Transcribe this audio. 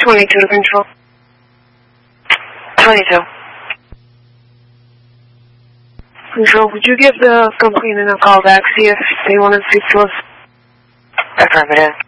22 to control. 22. Control, would you give the complainant a call back, see if they want to speak to us? Affirmative.